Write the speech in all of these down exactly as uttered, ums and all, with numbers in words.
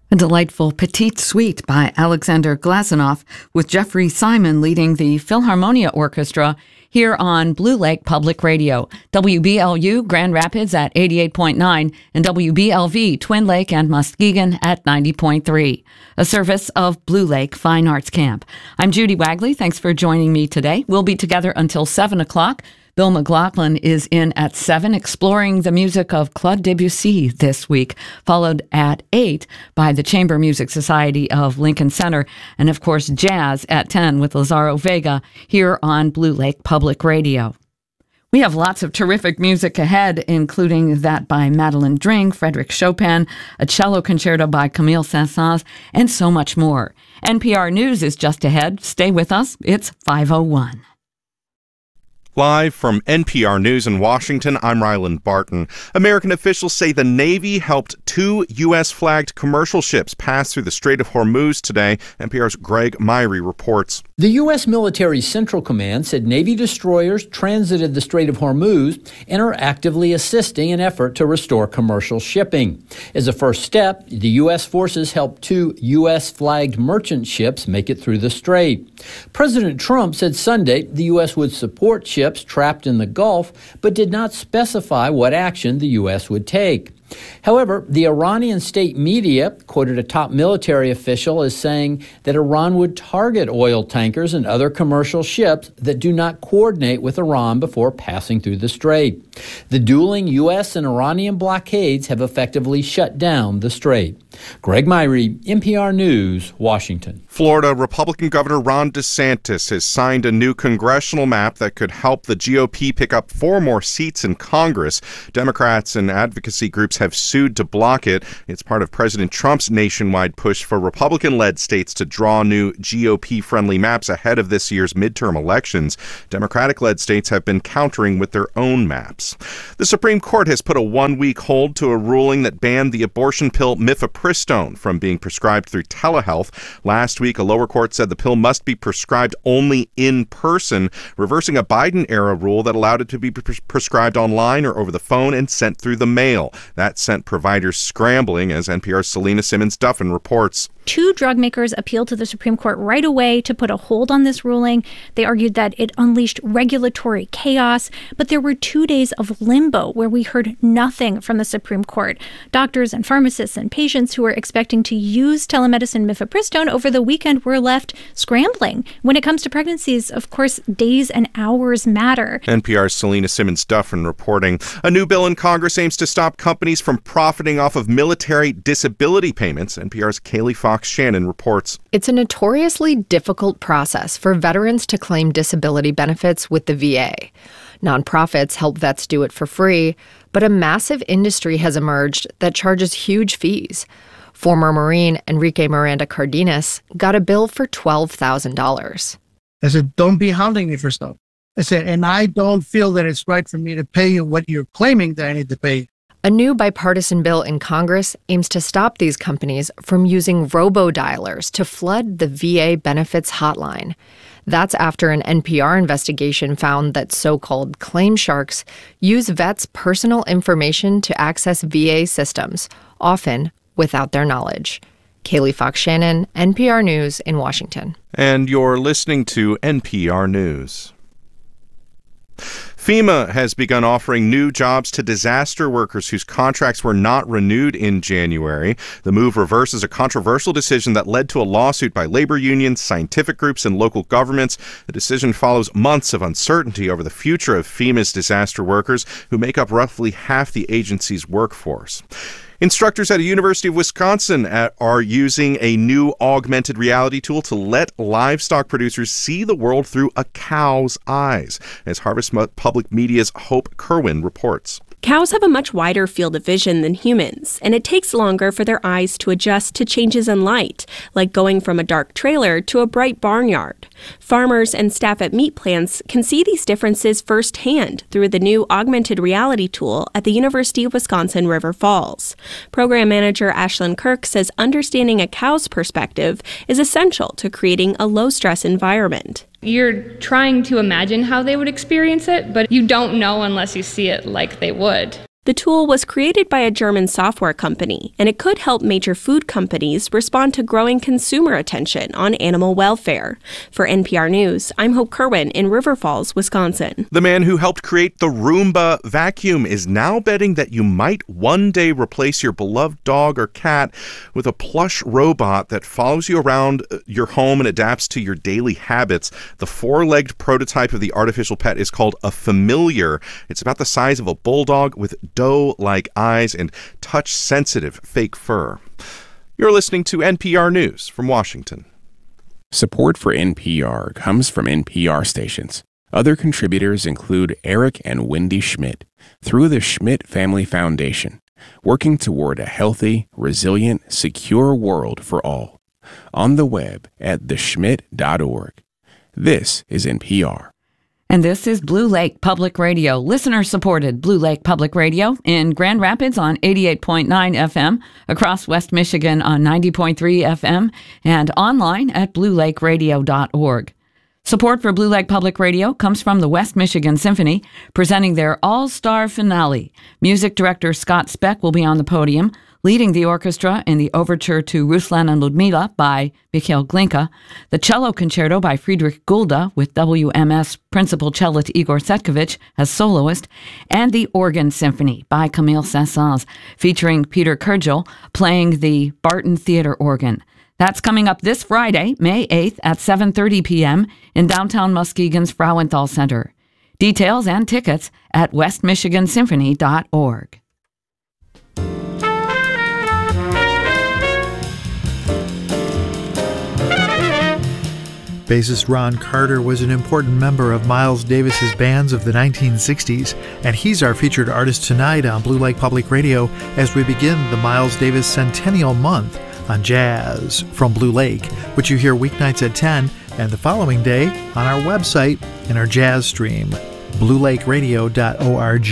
A delightful Petite Suite by Alexander Glazunov with Jeffrey Simon leading the Philharmonia Orchestra here on Blue Lake Public Radio. W B L U Grand Rapids at eighty-eight point nine and W B L V Twin Lake and Muskegon at ninety point three. A service of Blue Lake Fine Arts Camp. I'm Judy Wagley. Thanks for joining me today. We'll be together until seven o'clock. Bill McLaughlin is in at seven, exploring the music of Claude Debussy this week, followed at eight by the Chamber Music Society of Lincoln Center, and of course jazz at ten with Lazaro Vega here on Blue Lake Public Radio. We have lots of terrific music ahead, including that by Madeline Dring, Frédéric Chopin, a cello concerto by Camille Saint-Saëns, and so much more. N P R News is just ahead. Stay with us. It's five oh one. Live from N P R News in Washington, I'm Ryland Barton. American officials say the Navy helped two U S-flagged commercial ships pass through the Strait of Hormuz today. N P R's Greg Myrie reports. The U S Military Central Command said Navy destroyers transited the Strait of Hormuz and are actively assisting an effort to restore commercial shipping. As a first step, the U S forces helped two U S-flagged merchant ships make it through the strait. President Trump said Sunday the U S would support ships trapped in the Gulf, but did not specify what action the U S would take. However, the Iranian state media quoted a top military official as saying that Iran would target oil tankers and other commercial ships that do not coordinate with Iran before passing through the strait. The dueling U S and Iranian blockades have effectively shut down the strait. Greg Myrie, N P R News, Washington. Florida Republican Governor Ron DeSantis has signed a new congressional map that could help the G O P pick up four more seats in Congress. Democrats and advocacy groups have sued to block it. It's part of President Trump's nationwide push for Republican-led states to draw new G O P-friendly maps ahead of this year's midterm elections. Democratic-led states have been countering with their own maps. The Supreme Court has put a one-week hold to a ruling that banned the abortion pill mifepristone from being prescribed through telehealth. Last week, a lower court said the pill must be prescribed only in person, reversing a Biden-era rule that allowed it to be pre- prescribed online or over the phone and sent through the mail. That sent providers scrambling, as N P R's Selena Simmons-Duffin reports. Two drug makers appealed to the Supreme Court right away to put a hold on this ruling. They argued that it unleashed regulatory chaos, but there were two days of limbo where we heard nothing from the Supreme Court. Doctors and pharmacists and patients who were expecting to use telemedicine mifepristone over the weekend were left scrambling. When it comes to pregnancies, of course, days and hours matter. N P R's Selena Simmons-Duffin reporting. A new bill in Congress aims to stop companies from profiting off of military disability payments. N P R's Kaylee Fox Shannon reports. It's a notoriously difficult process for veterans to claim disability benefits with the V A. Nonprofits help vets do it for free, but a massive industry has emerged that charges huge fees. Former Marine Enrique Miranda Cardenas got a bill for twelve thousand dollars. I said, don't be hounding me for stuff. I said, and I don't feel that it's right for me to pay you what you're claiming that I need to pay. A new bipartisan bill in Congress aims to stop these companies from using robo-dialers to flood the V A benefits hotline. That's after an N P R investigation found that so-called claim sharks use vets' personal information to access V A systems, often without their knowledge. Kaylee Fox Shannon, N P R News in Washington. And you're listening to N P R News. FEMA has begun offering new jobs to disaster workers whose contracts were not renewed in January. The move reverses a controversial decision that led to a lawsuit by labor unions, scientific groups, and local governments. The decision follows months of uncertainty over the future of FEMA's disaster workers, who make up roughly half the agency's workforce. Instructors at a University of Wisconsin at, are using a new augmented reality tool to let livestock producers see the world through a cow's eyes, as Harvest Public Media's Hope Kerwin reports. Cows have a much wider field of vision than humans, and it takes longer for their eyes to adjust to changes in light, like going from a dark trailer to a bright barnyard. Farmers and staff at meat plants can see these differences firsthand through the new augmented reality tool at the University of Wisconsin River Falls. Program manager Ashlyn Kirk says understanding a cow's perspective is essential to creating a low-stress environment. You're trying to imagine how they would experience it, but you don't know unless you see it like they would. The tool was created by a German software company, and it could help major food companies respond to growing consumer attention on animal welfare. For N P R News, I'm Hope Kerwin in River Falls, Wisconsin. The man who helped create the Roomba vacuum is now betting that you might one day replace your beloved dog or cat with a plush robot that follows you around your home and adapts to your daily habits. The four-legged prototype of the artificial pet is called a Familiar. It's about the size of a bulldog with doe-like eyes and touch-sensitive fake fur. You're listening to N P R News from Washington. Support for N P R comes from N P R stations. Other contributors include Eric and Wendy Schmidt through the Schmidt Family Foundation, working toward a healthy, resilient, secure world for all. On the web at the schmidt dot org. This is N P R. And this is Blue Lake Public Radio, listener-supported Blue Lake Public Radio in Grand Rapids on eighty-eight point nine F M, across West Michigan on ninety point three F M, and online at blue lake radio dot org. Support for Blue Lake Public Radio comes from the West Michigan Symphony, presenting their all-star finale. Music director Scott Speck will be on the podium, leading the orchestra in the overture to Ruslan and Ludmila by Mikhail Glinka, the cello concerto by Friedrich Gulda with W M S principal cellist Igor Setkovich as soloist, and the Organ Symphony by Camille Saint-Saëns, featuring Peter Kurgel playing the Barton Theater organ. That's coming up this Friday, May eighth at seven thirty p.m. in downtown Muskegon's Frauenthal Center. Details and tickets at west michigan symphony dot org. Bassist Ron Carter was an important member of Miles Davis's bands of the nineteen sixties, and he's our featured artist tonight on Blue Lake Public Radio as we begin the Miles Davis Centennial Month on Jazz from Blue Lake, which you hear weeknights at ten and the following day on our website in our jazz stream, blue lake radio dot org.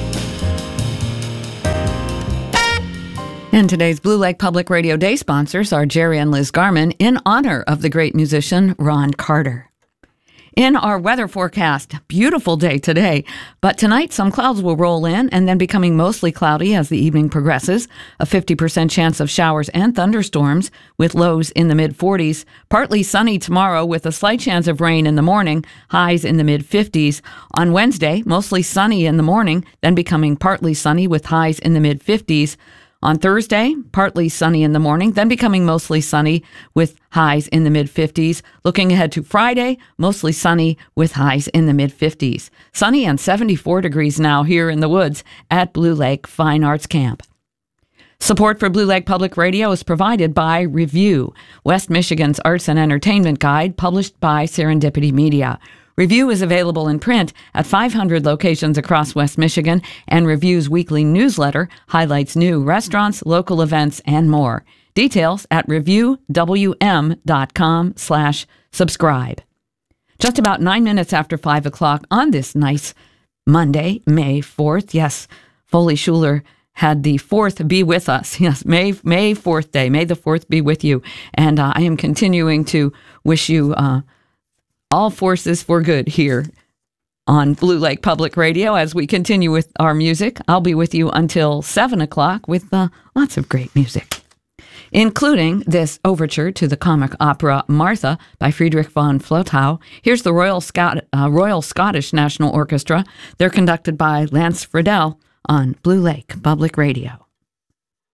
And today's Blue Lake Public Radio Day sponsors are Jerry and Liz Garman in honor of the great musician Ron Carter. In our weather forecast, beautiful day today, but tonight some clouds will roll in and then becoming mostly cloudy as the evening progresses. A fifty percent chance of showers and thunderstorms with lows in the mid forties. Partly sunny tomorrow with a slight chance of rain in the morning, highs in the mid fifties. On Wednesday, mostly sunny in the morning, then becoming partly sunny with highs in the mid fifties. On Thursday, partly sunny in the morning, then becoming mostly sunny with highs in the mid fifties. Looking ahead to Friday, mostly sunny with highs in the mid fifties. Sunny and seventy-four degrees now here in the woods at Blue Lake Fine Arts Camp. Support for Blue Lake Public Radio is provided by Review, West Michigan's arts and entertainment guide, published by Serendipity Media. Review is available in print at five hundred locations across West Michigan, and Review's weekly newsletter highlights new restaurants, local events, and more. Details at review w m dot com slash subscribe. Just about nine minutes after five o'clock on this nice Monday, May fourth. Yes, Foley Schuler had the fourth be with us. Yes, May May fourth day. May the fourth be with you. And uh, I am continuing to wish you uh, all forces for good here on Blue Lake Public Radio as we continue with our music. I'll be with you until seven o'clock with uh, lots of great music, including this overture to the comic opera Martha by Friedrich von Flotow. Here's the Royal, Scot- uh, Royal Scottish National Orchestra. They're conducted by Lance Friedel on Blue Lake Public Radio.